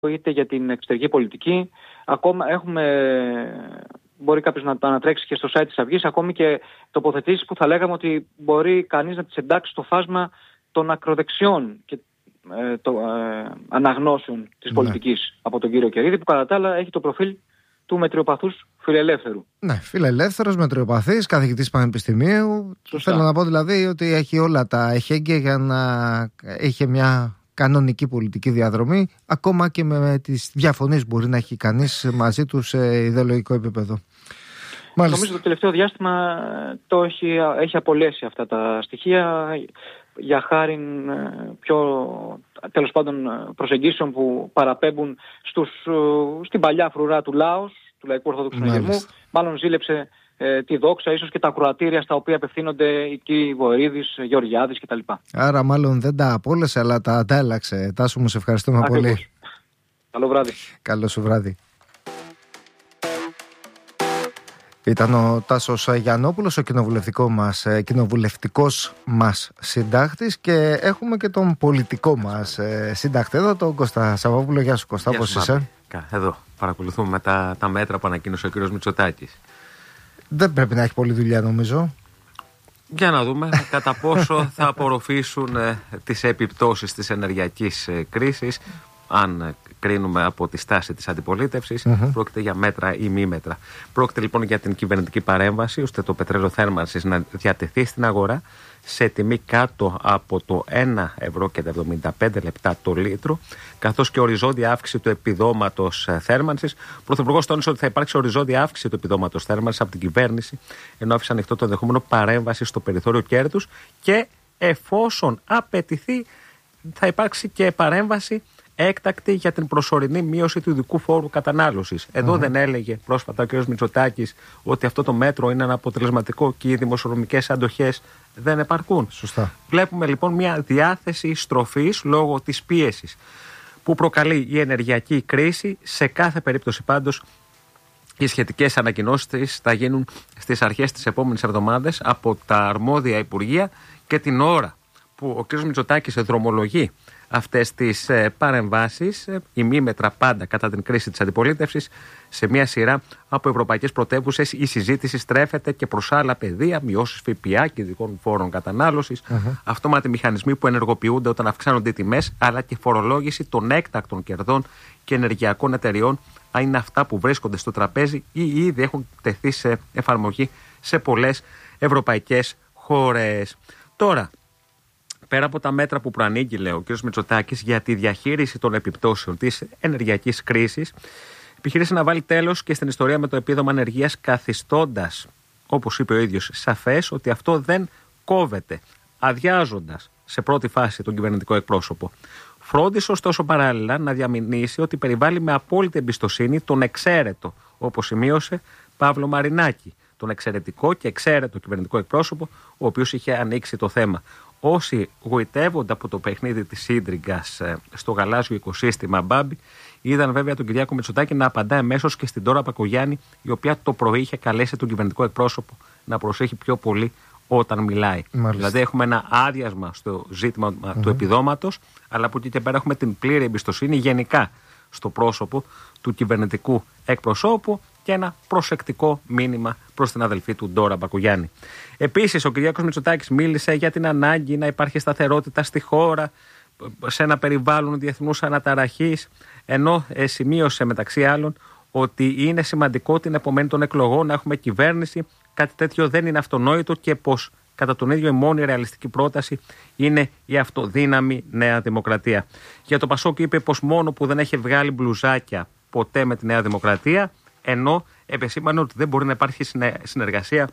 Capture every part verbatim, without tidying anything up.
είτε για την εξωτερική πολιτική. Ακόμα έχουμε, μπορεί κάποιος να το ανατρέξει και στο site της Αυγής, ακόμη και τοποθετήσεις που θα λέγαμε ότι μπορεί κανείς να τις εντάξει στο φάσμα των ακροδεξιών και ε, το, ε, αναγνώσεων της ναι. πολιτικής από τον κύριο Κερίδη, που κατά τα άλλα έχει το προφίλ του μετριοπαθούς φιλελεύθερου. Ναι, φιλελεύθερος, μετριοπαθής, καθηγητής πανεπιστημίου. Σωστά. Θέλω να πω δηλαδή ότι έχει όλα τα εχέγγυα για να έχει μια κανονική πολιτική διαδρομή, ακόμα και με τις διαφωνίες μπορεί να έχει κανείς μαζί του σε ιδεολογικό επίπεδο. Μάλιστα. Νομίζω το τελευταίο διάστημα το έχει, έχει απολέσει αυτά τα στοιχεία για χάρη πιο τέλος πάντων προσεγγίσεων που παραπέμπουν στους, στην παλιά φρουρά του Λάος, του Λαϊκού Ορθόδοξου Συναγερμού. Μάλλον ζήλεψε ε, τη δόξα, ίσως και τα ακροατήρια στα οποία απευθύνονται οι κύριοι Βορίδης, Γεωργιάδης κτλ. Άρα μάλλον δεν τα απόλυσε, αλλά τα αντάλλαξε. Τάσο μου, σε ευχαριστούμε Ακριβώς. πολύ. Καλό βράδυ. Καλό σου βράδυ. Ήταν ο Τάσος Γιαννόπουλος, ο κοινοβουλευτικό μας, κοινοβουλευτικός μας συντάκτης, και έχουμε και τον πολιτικό μας συντάκτη εδώ, τον Κώστα Σαββόπουλο. Γεια σου Κώστα, πώς είσαι? Εδώ παρακολουθούμε με τα, τα μέτρα που ανακοίνωσε ο κύριος Μητσοτάκης. Δεν πρέπει να έχει πολλή δουλειά νομίζω. Για να δούμε κατά πόσο θα απορροφήσουν ε, τις επιπτώσεις της ενεργειακής ε, κρίσης. Αν κρίνουμε από τη στάση της αντιπολίτευσης, mm-hmm. πρόκειται για μέτρα ή μη μέτρα. Πρόκειται λοιπόν για την κυβερνητική παρέμβαση, ώστε το πετρέλαιο θέρμανσης να διατεθεί στην αγορά σε τιμή κάτω από το ένα ευρώ και εβδομήντα πέντε λεπτά το λίτρο, καθώς και οριζόντια αύξηση του επιδόματος θέρμανσης. Ο Πρωθυπουργός τόνισε ότι θα υπάρξει οριζόντια αύξηση του επιδόματος θέρμανσης από την κυβέρνηση, ενώ άφησε ανοιχτό το ενδεχόμενο παρέμβαση στο περιθώριο κέρδους και εφόσον απαιτηθεί, θα υπάρξει και παρέμβαση έκτακτη για την προσωρινή μείωση του ειδικού φόρου κατανάλωσης. Εδώ mm-hmm. δεν έλεγε πρόσφατα ο κ. Μητσοτάκης ότι αυτό το μέτρο είναι αναποτελεσματικό και οι δημοσιονομικές αντοχές δεν επαρκούν? Σωστά. Βλέπουμε λοιπόν μια διάθεση στροφής λόγω της πίεσης που προκαλεί η ενεργειακή κρίση. Σε κάθε περίπτωση πάντως οι σχετικές ανακοινώσεις θα γίνουν στις αρχές της επόμενης εβδομάδας από τα αρμόδια υπουργεία, και την ώρα που ο κ. Μητσοτάκης δρομολογεί αυτές τις ε, παρεμβάσεις, ε, ημίμετρα πάντα κατά την κρίση της αντιπολίτευσης, σε μια σειρά από ευρωπαϊκές πρωτεύουσες η συζήτηση στρέφεται και προς άλλα πεδία, μειώσεις ΦΠΑ και ειδικών φόρων κατανάλωσης, uh-huh. αυτόματοι μηχανισμοί που ενεργοποιούνται όταν αυξάνονται οι τιμές, αλλά και φορολόγηση των έκτακτων κερδών και ενεργειακών εταιριών, αν είναι αυτά που βρίσκονται στο τραπέζι ή ήδη έχουν τεθεί σε εφαρμογή σε πολλές ευρωπαϊκές χώρες. Τώρα, πέρα από τα μέτρα που προανήγγειλε ο κ. Μητσοτάκης για τη διαχείριση των επιπτώσεων της ενεργειακής κρίσης, επιχείρησε να βάλει τέλος και στην ιστορία με το επίδομα ανεργίας, καθιστώντας, όπως είπε ο ίδιος, σαφές ότι αυτό δεν κόβεται, αδειάζοντας σε πρώτη φάση τον κυβερνητικό εκπρόσωπο. Φρόντισε ωστόσο παράλληλα να διαμηνήσει ότι περιβάλλει με απόλυτη εμπιστοσύνη τον εξαίρετο, όπως σημείωσε, Παύλο Μαρινάκη, τον εξαιρετικό και εξαίρετο κυβερνητικό εκπρόσωπο, ο οποίος είχε ανοίξει το θέμα. Όσοι γοητεύονται από το παιχνίδι της ίντριγκας στο γαλάζιο οικοσύστημα Μπάμπη, είδαν βέβαια τον Κυριάκο Μητσοτάκη να απαντά αμέσως και στην Ντόρα Μπακογιάννη, η οποία το πρωί είχε καλέσει τον κυβερνητικό εκπρόσωπο να προσέχει πιο πολύ όταν μιλάει. Μάλιστα. Δηλαδή έχουμε ένα άδειασμα στο ζήτημα mm-hmm. του επιδόματος, αλλά από εκεί και πέρα έχουμε την πλήρη εμπιστοσύνη γενικά στο πρόσωπο του κυβερνητικού εκπροσώπου και ένα προσεκτικό μήνυμα προς την αδελφή του Ντόρα Μπακογιάννη. Επίσης, ο Κυριάκος Μητσοτάκης μίλησε για την ανάγκη να υπάρχει σταθερότητα στη χώρα σε ένα περιβάλλον διεθνούς αναταραχής, ενώ ε, σημείωσε μεταξύ άλλων ότι είναι σημαντικό την επομένη των εκλογών να έχουμε κυβέρνηση. Κάτι τέτοιο δεν είναι αυτονόητο και πως κατά τον ίδιο η μόνη ρεαλιστική πρόταση είναι η αυτοδύναμη Νέα Δημοκρατία. Για το Πασόκ είπε πως μόνο που δεν έχει βγάλει μπλουζάκια ποτέ με τη Νέα Δημοκρατία, ενώ επεσήμανε ότι δεν μπορεί να υπάρχει συνεργασία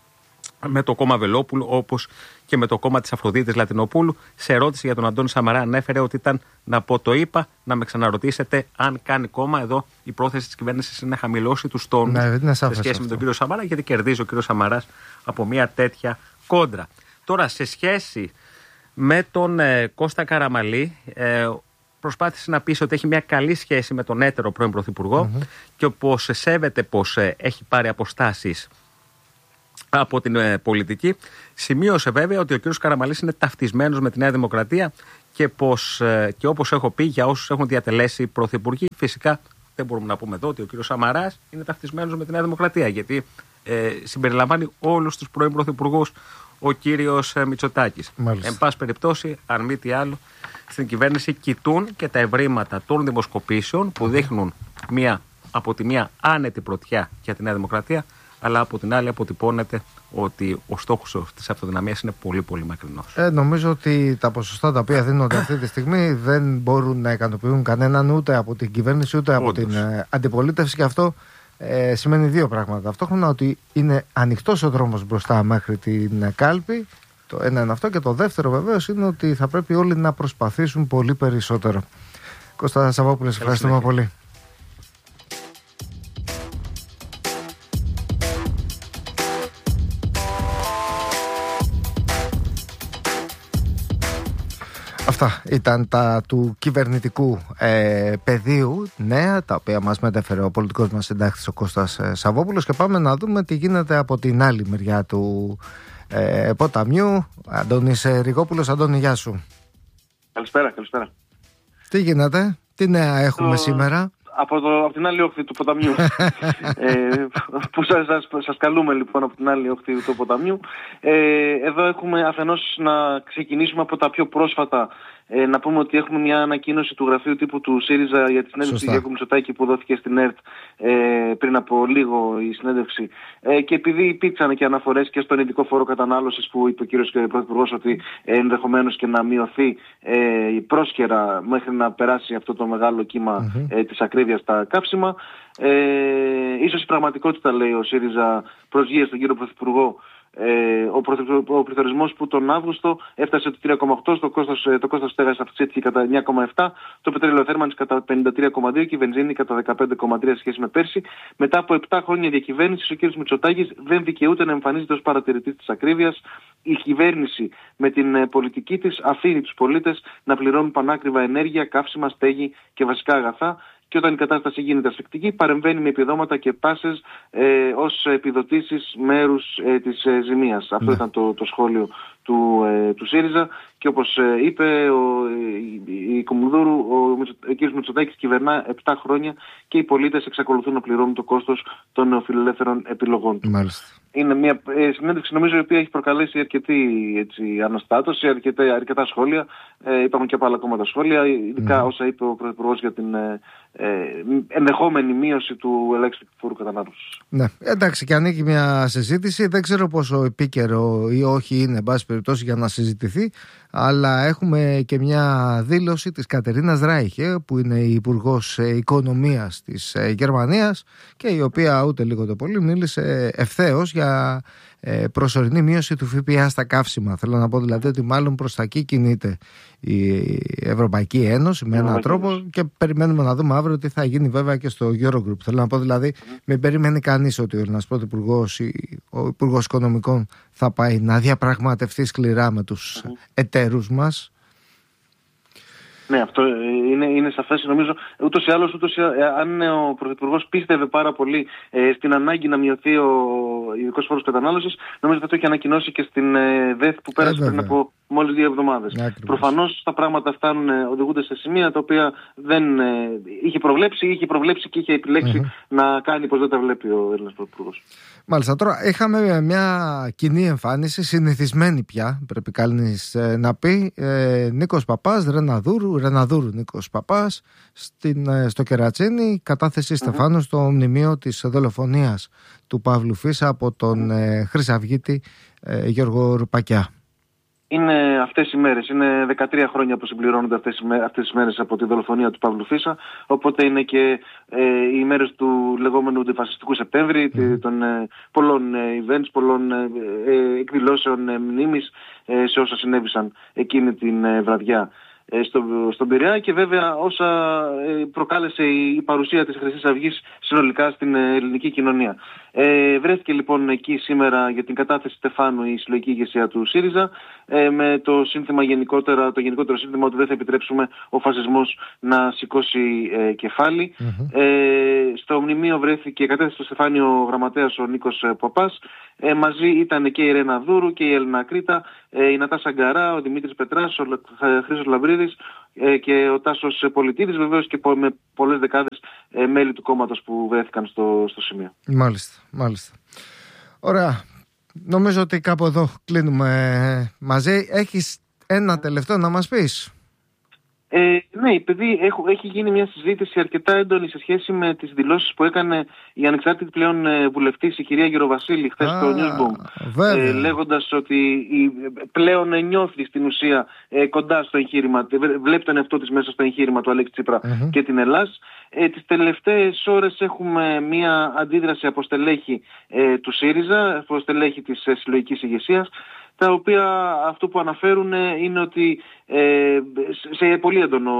με το κόμμα Βελόπουλου όπως και με το κόμμα της Αφροδίτης Λατινοπούλου. Σε ερώτηση για τον Αντώνη Σαμαρά ανέφερε ότι ήταν να πω το είπα, να με ξαναρωτήσετε αν κάνει κόμμα. Εδώ η πρόθεση της κυβέρνησης είναι να χαμηλώσει τους τόνους ναι, σε σχέση αυτό. με τον κύριο Σαμαρά, γιατί κερδίζει ο κύριος Σαμαράς από μια τέτοια κόντρα. Τώρα, σε σχέση με τον ε, Κώστα Καραμανλή, ε, προσπάθησε να πει ότι έχει μια καλή σχέση με τον έτερο πρώην Πρωθυπουργό mm-hmm. και πως σέβεται πως ε, έχει πάρει αποστάσεις από την ε, πολιτική. Σημείωσε βέβαια ότι ο κ. Καραμανλής είναι ταυτισμένος με τη Νέα Δημοκρατία και, πως, και όπως έχω πει για όσους έχουν διατελέσει πρωθυπουργοί, φυσικά δεν μπορούμε να πούμε εδώ ότι ο κύριος Σαμαράς είναι ταυτισμένος με τη Νέα Δημοκρατία, γιατί ε, συμπεριλαμβάνει όλους τους πρώην πρωθυπουργούς ο κύριος ε, Μητσοτάκης. Μάλιστα. Εν πάση περιπτώσει, αν μη τι άλλο, στην κυβέρνηση κοιτούν και τα ευρήματα των δημοσκοπήσεων που δείχνουν μια, από τη μία άνετη πρωτιά για τη Νέα Δημοκρατία, αλλά από την άλλη αποτυπώνεται ότι ο στόχος της αυτοδυναμίας είναι πολύ πολύ μακρινός. Ε, νομίζω ότι τα ποσοστά τα οποία δίνονται αυτή τη στιγμή δεν μπορούν να ικανοποιούν κανέναν, ούτε από την κυβέρνηση ούτε από Όντως. την ε, αντιπολίτευση, και αυτό ε, σημαίνει δύο πράγματα. Ταυτόχρονα ότι είναι ανοιχτός ο δρόμος μπροστά μέχρι την ε, κάλπη. Το ένα είναι αυτό, και το δεύτερο βεβαίως είναι ότι θα πρέπει όλοι να προσπαθήσουν πολύ περισσότερο. Κώστα Σαββόπουλος, ευχαριστούμε πολύ. Αυτά ήταν τα του κυβερνητικού ε, πεδίου νέα, τα οποία μας μετέφερε ο πολιτικός μας συντάκτης ο Κώστας ε, Σαββόπουλος, και πάμε να δούμε τι γίνεται από την άλλη μεριά του ε, ποταμιού. Αντώνης Ριγόπουλος. Αντώνη, γεια σου. Καλησπέρα, καλησπέρα. Τι γίνεται, τι νέα έχουμε το... σήμερα? Από, το, από την άλλη όχθη του ποταμιού. ε, που σας, σας, σας καλούμε λοιπόν από την άλλη όχθη του ποταμιού. Ε, εδώ έχουμε αφενός να ξεκινήσουμε από τα πιο πρόσφατα. Ε, να πούμε ότι έχουμε μια ανακοίνωση του γραφείου τύπου του ΣΥΡΙΖΑ για τη συνέντευξη του Γιώργου Μητσοτάκη που δόθηκε στην ΕΡΤ ε, πριν από λίγο η συνέντευξη. Ε, και επειδή υπήρξαν και αναφορές και στον ειδικό φόρο κατανάλωσης που είπε ο κύριος Πρωθυπουργός ότι ε, ενδεχομένως και να μειωθεί ε, πρόσχερα μέχρι να περάσει αυτό το μεγάλο κύμα mm-hmm. ε, της ακρίβειας στα καύσιμα. Ε, ίσως η πραγματικότητα, λέει ο ΣΥΡΙΖΑ, προσγείωσε στον κύριο Πρωθυπουργό. Ε, ο, ο πληθωρισμός που τον Αύγουστο έφτασε το τρία κόμμα οκτώ, το κόστος, το κόστος στέγασης αυξήθηκε κατά εννιά κόμμα επτά, το πετρέλαιο θέρμανσης κατά πενήντα τρία κόμμα δύο και η βενζίνη κατά δεκαπέντε κόμμα τρία σχέση με πέρσι. Μετά από επτά χρόνια διακυβέρνησης, ο κ. Μητσοτάκης δεν δικαιούται να εμφανίζεται ως παρατηρητής της ακρίβειας. Η κυβέρνηση με την πολιτική της αφήνει τους πολίτες να πληρώνουν πανάκριβα ενέργεια, καύσιμα, στέγη και βασικά αγαθά. Και όταν η κατάσταση γίνεται ασφικτική, παρεμβαίνει με επιδόματα και πάσες ε, ως επιδοτήσεις μέρους ε, της ε, ζημίας. Ναι. Αυτό ήταν το, το σχόλιο του, ε, του ΣΥΡΙΖΑ. Και όπως ε, είπε ο, η, η Κομουνδούρου, ο, ο κ. Μητσοτάκης κυβερνά επτά χρόνια και οι πολίτες εξακολουθούν να πληρώνουν το κόστος των νεοφιλελεύθερων επιλογών του. Μάλιστα. Είναι μια ε, συνέντευξη, νομίζω, η οποία έχει προκαλέσει αρκετή έτσι, αναστάτωση, αρκετά, αρκετά σχόλια. Ε, υπάρχουν και από άλλα κόμματα σχόλια, ειδικά mm. όσα είπε ο Πρωθυπουργός για την ε, ε, ενδεχόμενη μείωση του ελάχιστου φόρου κατανάλωσης. Ναι, εντάξει, και ανοίγει μια συζήτηση. Δεν ξέρω πόσο επίκαιρο ή όχι είναι, εν πάση περιπτώσει, για να συζητηθεί. Αλλά έχουμε και μια δήλωση της Κατερίνας Ράιχε, που είναι η Υπουργός Οικονομίας της Γερμανίας, και η οποία ούτε λίγο το πολύ μίλησε ευθέως για προσωρινή μείωση του ΦΠΑ στα καύσιμα. Θέλω να πω δηλαδή ότι μάλλον προς τα εκεί κινείται η Ευρωπαϊκή Ένωση με έναν τρόπο, και περιμένουμε να δούμε αύριο τι θα γίνει βέβαια και στο Eurogroup. Θέλω να πω δηλαδή, μην περιμένει κανείς ότι ο Έλληνας Πρωθυπουργός ή ο Υπουργός Οικονομικών θα πάει να διαπραγματευτεί σκληρά με τους mm-hmm. εταίρους μας. Ναι, αυτό είναι, είναι σαφές. Νομίζω ούτως ή άλλως, ούτως ή άλλως, αν ο Πρωθυπουργός πίστευε πάρα πολύ ε, στην ανάγκη να μειωθεί ο ειδικός φόρος κατανάλωσης, νομίζω ότι θα το έχει ανακοινώσει και στην ε, ΔΕΘ που πέρασε ε, πριν από μόλις δύο εβδομάδες. Προφανώς τα πράγματα φτάνουν, ε, οδηγούνται σε σημεία τα οποία δεν ε, είχε προβλέψει, είχε προβλέψει και είχε επιλέξει mm-hmm. να κάνει πως δεν τα βλέπει ο Έλληνας Πρωθυπουργός. Μάλιστα, τώρα είχαμε μια κοινή εμφάνιση, συνηθισμένη πια, πρέπει κανείς ε, να πει, ε, Νίκος Παπάς, Ρεναδούρου, Ρεναδούρου Νίκος Παπάς, στην, ε, στο Κερατσίνι, κατάθεση mm-hmm. Στεφάνου στο μνημείο της δολοφονίας του Παύλου Φίσα από τον ε, Χρυσαυγίτη ε, Γιώργο Ρουπακιά. Είναι αυτές οι μέρες, είναι δεκατρία χρόνια που συμπληρώνονται αυτές, αυτές τις μέρες από τη δολοφονία του Παύλου Φίσα, οπότε είναι και ε, οι μέρες του λεγόμενου αντιφασιστικού Σεπτέμβρη, mm. των ε, πολλών ε, events, πολλών ε, ε, εκδηλώσεων ε, μνήμης ε, σε όσα συνέβησαν εκείνη την ε, βραδιά στο, στον Πειραιά, και βέβαια όσα προκάλεσε η παρουσία της Χρυσής Αυγής συνολικά στην ελληνική κοινωνία. Ε, βρέθηκε λοιπόν εκεί σήμερα για την κατάθεση Στεφάνου η συλλογική ηγεσία του ΣΥΡΙΖΑ ε, με το σύνθημα γενικότερα, το γενικότερο σύνθημα ότι δεν θα επιτρέψουμε ο φασισμός να σηκώσει ε, κεφάλι. Mm-hmm. Ε, στο μνημείο βρέθηκε, κατέθεσε στο Στεφάνιο ο γραμματέας ο Νίκος Παπάς. Ε, μαζί ήταν και η Ρεναδούρου και η Έλληνα Κρήτα, ε, η Νατάσα Γκαρά, ο Δημήτρης Πετράς, ο Χρήστος Λαμπρίδης Χριστοδουλίδης ε, και ο Τάσος Πολιτίδης, βεβαίως και με πολλές δεκάδες ε, μέλη του κόμματος που βρέθηκαν στο, στο σημείο. Μάλιστα, μάλιστα. Ωραία. Νομίζω ότι κάπου εδώ κλείνουμε μαζί. Έχεις ένα τελευταίο να μας πεις? Ε, ναι, επειδή έχω, έχει γίνει μια συζήτηση αρκετά έντονη σε σχέση με τις δηλώσεις που έκανε η ανεξάρτητη πλέον ε, βουλευτής, η κυρία Γεροβασίλη, χθες ah, στο Newsroom, ε, λέγοντας ότι η, πλέον νιώθει στην ουσία ε, κοντά στο εγχείρημα, βλέπει τον εαυτό της μέσα στο εγχείρημα του Αλέξη Τσίπρα mm-hmm. και την Ελλάς. Ε, τις τελευταίες ώρες έχουμε μια αντίδραση από στελέχη ε, του ΣΥΡΙΖΑ, από στελέχη της ε, συλλογικής ηγεσίας, τα οποία αυτό που αναφέρουν είναι ότι ε, σε πολύ έντονο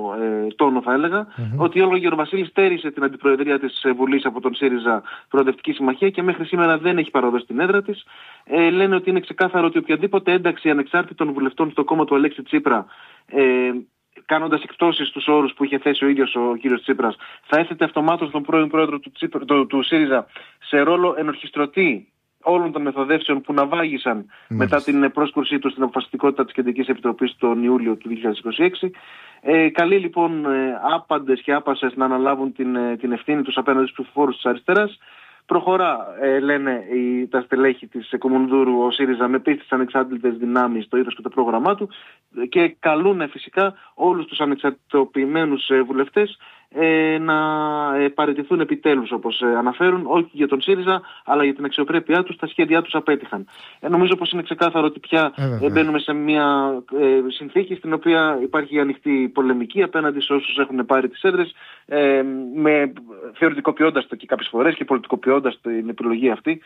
ε, τόνο θα έλεγα mm-hmm. ότι ο Όλγα Γεροβασίλη στέρισε την αντιπροεδρία της Βουλής από τον ΣΥΡΙΖΑ Προοδευτική Συμμαχία και μέχρι σήμερα δεν έχει παραδώσει την έδρα της. Ε, λένε ότι είναι ξεκάθαρο ότι οποιαδήποτε ένταξη ανεξάρτητων βουλευτών στο κόμμα του Αλέξη Τσίπρα, ε, κάνοντας εκπτώσεις στους όρους που είχε θέσει ο ίδιος ο κύριος Τσίπρας, θα έθετε αυτομάτως τον πρώην πρόεδρο του, Τσίπρα, του, του ΣΥΡΙΖΑ σε ρόλο ενορχιστρωτή όλων των μεθοδεύσεων που ναυάγησαν Μάλιστα. μετά την πρόσκουρσή του στην αποφασιστικότητα της Κεντρικής Επιτροπής τον Ιούλιο του δύο χιλιάδες είκοσι έξι. Ε, καλεί λοιπόν ε, άπαντες και άπασες να αναλάβουν την, ε, την ευθύνη τους απέναντι στους ψηφοφόρους της αριστεράς. Προχωρά, ε, λένε οι, τα στελέχη της Κομμουνδούρου, ο ΣΥΡΙΖΑ με πίστης ανεξάρτητες δυνάμεις στο είδος και το πρόγραμμά του και καλούν φυσικά όλους τους ανεξαρτητοποιημένους ε, βουλευτές ε, να ε, παραιτηθούν επιτέλους, όπως ε, αναφέρουν, όχι για τον ΣΥΡΙΖΑ αλλά για την αξιοπρέπειά τους. Τα σχέδιά τους απέτυχαν. Ε, νομίζω πως είναι ξεκάθαρο ότι πια ε, μπαίνουμε σε μια ε, συνθήκη στην οποία υπάρχει ανοιχτή πολεμική απέναντι σε όσους έχουν πάρει τις έδρες, ε, με, θεωρητικοποιώντας το και κάποιες φορές και πολιτικοποιώντας την επιλογή αυτή,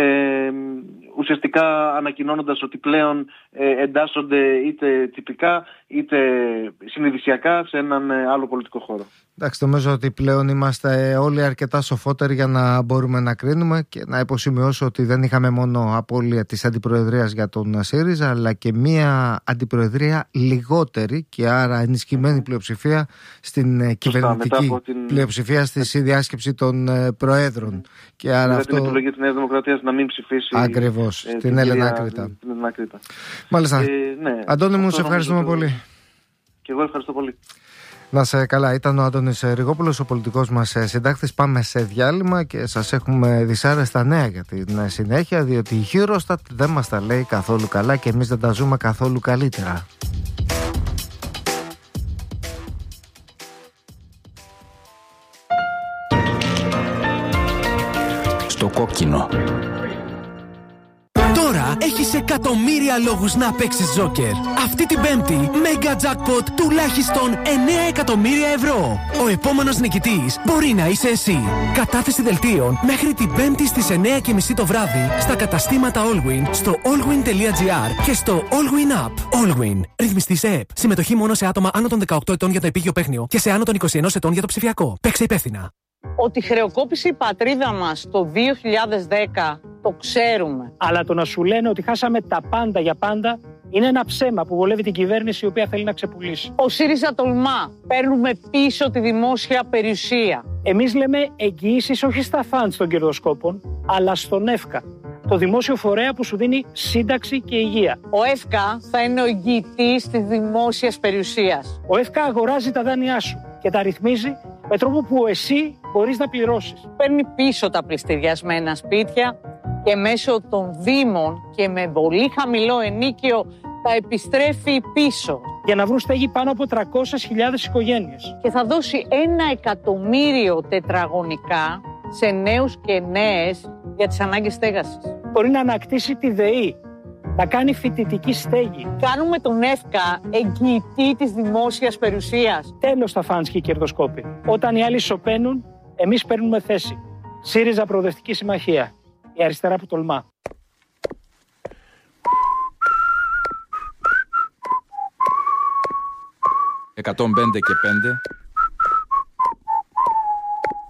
ε, ουσιαστικά ανακοινώνοντας ότι πλέον ε, εντάσσονται είτε τυπικά είτε συνειδησιακά σε έναν ε, άλλο πολιτικό χώρο. Εντάξει, νομίζω ότι πλέον είμαστε όλοι αρκετά σοφότεροι για να μπορούμε να κρίνουμε και να υποσημειώσω ότι δεν είχαμε μόνο απώλεια της αντιπροεδρίας για τον ΣΥΡΙΖΑ αλλά και μία αντιπροεδρία λιγότερη και άρα ενισχυμένη πλειοψηφία στην Σωστά, κυβερνητική την... πλειοψηφία στη συνδιάσκεψη των προέδρων. Και άρα μετά αυτό... την επιλογή της Νέας Δημοκρατίας να μην ψηφίσει ακριβώς, ε, την Έλενα Κρήτα. Μάλιστα. Ε, ναι, Αντώνη μου, σε ευχαριστούμε το... πολύ. Και εγώ ευχαριστώ πολύ. Να σε καλά, ήταν ο Αντώνης Ριγόπουλος, ο πολιτικός μας συντάκτης. Πάμε σε διάλειμμα και σας έχουμε δυσάρεστα νέα για την συνέχεια, διότι η Eurostat δεν μας τα λέει καθόλου καλά και εμείς δεν τα ζούμε καθόλου καλύτερα. Στο κόκκινο. Τώρα έχεις εκατομμύρια λόγους να παίξεις τζόκερ. Αυτή την Πέμπτη, Mega Jackpot τουλάχιστον εννέα εκατομμύρια ευρώ. Ο επόμενος νικητής μπορεί να είσαι εσύ. Κατάθεση δελτίων μέχρι την Πέμπτη στις εννέα και μισή το βράδυ στα καταστήματα Allwyn, στο allwyn τελεία gr και στο Allwyn App. Allwyn. Ρυθμιστή σε ΕΠ. Συμμετοχή μόνο σε άτομα άνω των δεκαοκτώ ετών για το επίγειο παίχνιο και σε άνω των είκοσι ένα ετών για το ψηφιακό. Παίξε υπεύθυνα. Ότι χρεοκόπησε η πατρίδα μας το δύο χιλιάδες δέκα, το ξέρουμε. Αλλά το να σου λένε ότι χάσαμε τα πάντα για πάντα είναι ένα ψέμα που βολεύει την κυβέρνηση η οποία θέλει να ξεπουλήσει. Ο ΣΥΡΙΖΑ τολμά. Παίρνουμε πίσω τη δημόσια περιουσία. Εμείς λέμε εγγυήσεις όχι στα φαντ των κερδοσκόπων, αλλά στον ΕΦΚΑ. Το δημόσιο φορέα που σου δίνει σύνταξη και υγεία. Ο ΕΦΚΑ θα είναι ο εγγυητής της δημόσιας περιουσίας. Ο ΕΦΚΑ αγοράζει τα δάνειά σου και τα ρυθμίζει με τρόπο που εσύ μπορείς να πληρώσεις. Παίρνει πίσω τα πληστηριασμένα σπίτια και μέσω των δήμων και με πολύ χαμηλό ενίκιο τα επιστρέφει πίσω. Για να βρουν στέγη πάνω από τριακόσιες χιλιάδες οικογένειες. Και θα δώσει ένα εκατομμύριο τετραγωνικά σε νέους και νέες για τις ανάγκες στέγασης. Μπορεί να ανακτήσει τη ΔΕΗ, να κάνει φοιτητική στέγη. Κάνουμε τον ΕΦΚΑ εγγυητή της δημόσιας περιουσίας. Τέλος τα φαντς και οι κερδοσκόποι. Όταν οι άλλοι σωπαίνουν, εμείς παίρνουμε θέση. ΣΥΡΙΖΑ Προοδευτική Συμμαχία. Η αριστερά που τολμά. εκατόν πέντε και πέντε